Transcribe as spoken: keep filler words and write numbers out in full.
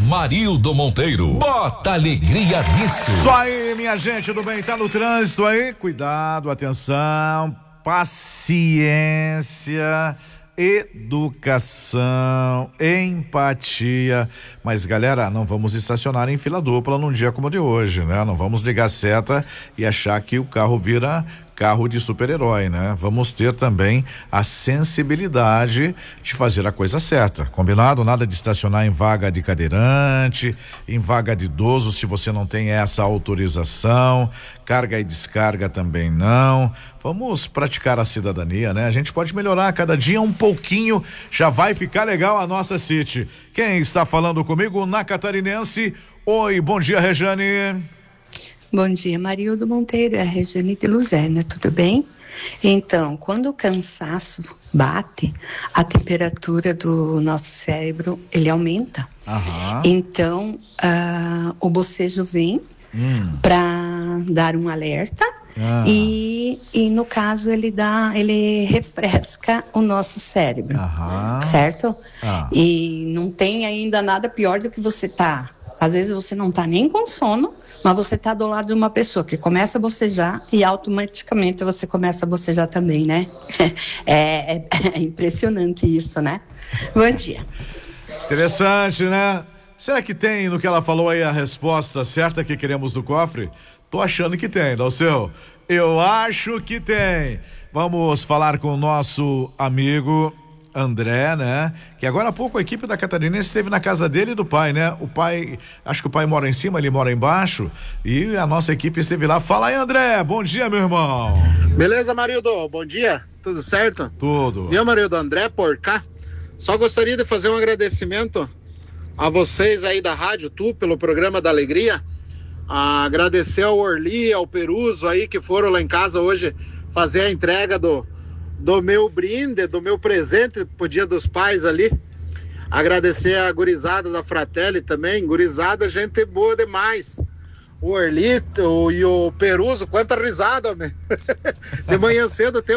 Marildo Monteiro. Bota alegria nisso. Isso aí, minha gente, tudo bem? Tá no trânsito aí? Cuidado, atenção, paciência, educação, empatia. Mas, galera, não vamos estacionar em fila dupla num dia como o de hoje, né? Não vamos ligar seta e achar que o carro vira carro de super-herói, né? Vamos ter também a sensibilidade de fazer a coisa certa, combinado? Nada de estacionar em vaga de cadeirante, em vaga de idoso, se você não tem essa autorização, carga e descarga também não. Vamos praticar a cidadania, né? A gente pode melhorar a cada dia um pouquinho, já vai ficar legal a nossa City. Quem está falando comigo na Catarinense? Oi, bom dia, Rejane. Bom dia, Marildo Monteiro, é a Regiane de Luzerna, tudo bem? Então, quando o cansaço bate, a temperatura do nosso cérebro, ele aumenta. Aham. Então, uh, o bocejo vem hum. para dar um alerta ah. e, e, no caso, ele dá, ele refresca o nosso cérebro, Aham. certo? Ah. E não tem ainda nada pior do que você tá, às vezes você não tá nem com sono, mas você tá do lado de uma pessoa que começa a bocejar e automaticamente você começa a bocejar também, né? É, é, é impressionante isso, né? Bom dia. Interessante, né? Será que tem no que ela falou aí a resposta certa que queremos do cofre? Tô achando que tem, Dalceu. Eu acho que tem. Vamos falar com o nosso amigo André, né? Que agora há pouco a equipe da Catarinense esteve na casa dele e do pai, né? O pai, acho que o pai mora em cima, ele mora embaixo e a nossa equipe esteve lá. Fala aí, André, bom dia, meu irmão. Beleza, Marildo, bom dia, tudo certo? Tudo. Viu, Marildo, André por cá. Só gostaria de fazer um agradecimento a vocês aí da rádio, tu, pelo programa da Alegria. A agradecer ao Orli, ao Peruso aí que foram lá em casa hoje fazer a entrega do do meu brinde, do meu presente pro Dia dos Pais ali. Agradecer a gurizada da Fratelli também, gurizada, gente boa demais. O Orlito e o Peruso, quanta risada, homem. De manhã cedo tem